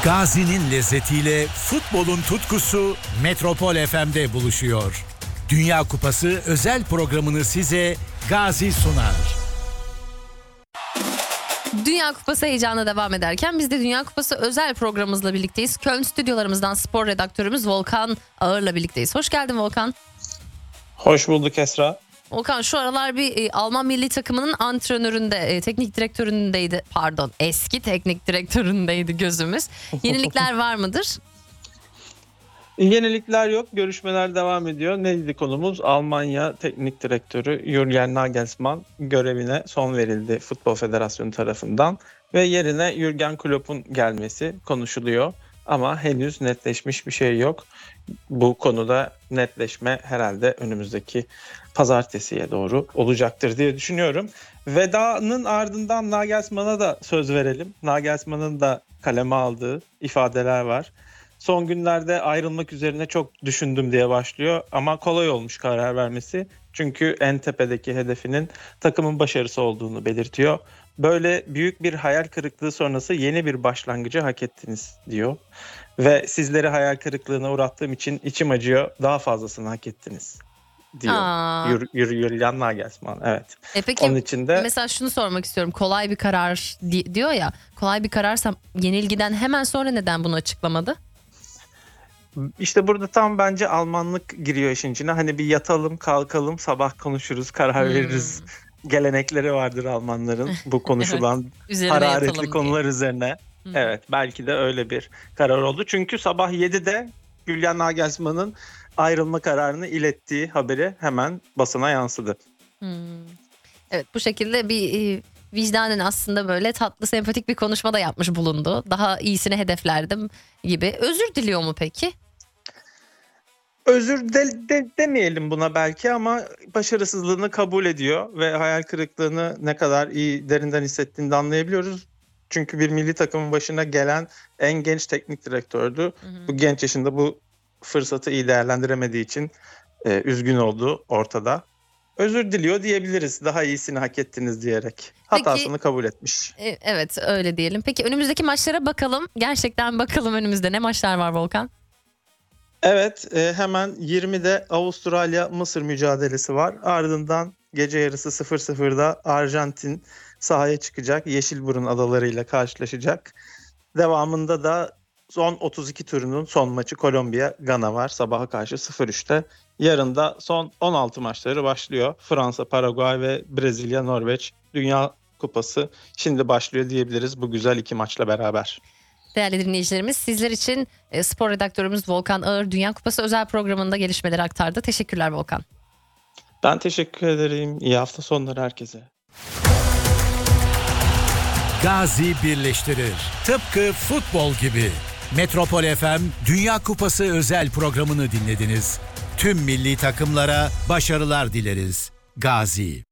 Gazi'nin lezzetiyle futbolun tutkusu Metropol FM'de buluşuyor. Dünya Kupası özel programını size Gazi sunar. Dünya Kupası heyecanı devam ederken biz de Dünya Kupası özel programımızla birlikteyiz. Köln stüdyolarımızdan spor redaktörümüz Volkan Ağır'la birlikteyiz. Hoş geldin Volkan. Hoş bulduk Esra. Volkan şu aralar bir Alman milli takımının antrenöründe, teknik direktöründeydi. Pardon, eski teknik direktöründeydi gözümüz. Yenilikler var mıdır? Yenilikler yok. Görüşmeler devam ediyor. Neydi konumuz? Almanya Teknik Direktörü Jürgen Nagelsmann görevine son verildi Futbol Federasyonu tarafından ve yerine Jürgen Klopp'un gelmesi konuşuluyor. Ama henüz netleşmiş bir şey yok. Bu konuda netleşme herhalde önümüzdeki pazartesiye doğru olacaktır diye düşünüyorum. Vedanın ardından Nagelsmann'a da söz verelim. Nagelsmann'ın da kaleme aldığı ifadeler var. Son günlerde ayrılmak üzerine çok düşündüm diye başlıyor ama kolay olmuş karar vermesi. Çünkü en tepedeki hedefinin takımın başarısı olduğunu belirtiyor. Böyle büyük bir hayal kırıklığı sonrası yeni bir başlangıcı hak ettiniz diyor. Ve sizleri hayal kırıklığına uğrattığım için içim acıyor. Daha fazlasını hak ettiniz diyor. Jürgen Nagelsmann. Evet. Peki onun için de mesela şunu sormak istiyorum. Kolay bir karar diyor ya. Kolay bir kararsa yenilgiden hemen sonra neden bunu açıklamadı? İşte burada tam bence Almanlık giriyor işin içine. Hani bir yatalım, kalkalım, sabah konuşuruz, karar veririz. Gelenekleri vardır Almanların bu konuşulan evet, hararetli konular üzerine. Evet, belki de öyle bir karar oldu. Çünkü sabah 7'de Julian Nagelsmann'ın ayrılma kararını ilettiği haberi hemen basına yansıdı. Evet, bu şekilde bir vicdanen aslında böyle tatlı, sempatik bir konuşma da yapmış bulundu. Daha iyisini hedeflerdim gibi. Özür diliyor mu peki? Özür demeyelim buna belki ama başarısızlığını kabul ediyor ve hayal kırıklığını ne kadar iyi derinden hissettiğini de anlayabiliyoruz. Çünkü bir milli takımın başına gelen en genç teknik direktördü. Bu genç yaşında bu fırsatı iyi değerlendiremediği için üzgün olduğu ortada. Özür diliyor diyebiliriz. Daha iyisini hak ettiniz diyerek. Hatasını kabul etmiş. Evet, öyle diyelim. Peki önümüzdeki maçlara bakalım. Gerçekten bakalım önümüzde ne maçlar var Volkan? Evet, hemen 20'de Avustralya-Mısır mücadelesi var. Ardından gece yarısı 00'da Arjantin sahaya çıkacak. Yeşilburun adalarıyla karşılaşacak. Devamında da son 32 turunun son maçı Kolombiya-Gana var. Sabaha karşı 03'te. Yarın da son 16 maçları başlıyor. Fransa, Paraguay ve Brezilya-Norveç Dünya Kupası şimdi başlıyor diyebiliriz bu güzel iki maçla beraber. Değerli dinleyicilerimiz, sizler için spor redaktörümüz Volkan Ağır Dünya Kupası özel programında gelişmeleri aktardı. Teşekkürler Volkan. Ben teşekkür ederim. İyi hafta sonları herkese. Gazi birleştirir. Tıpkı futbol gibi. Metropol FM Dünya Kupası özel programını dinlediniz. Tüm milli takımlara başarılar dileriz. Gazi.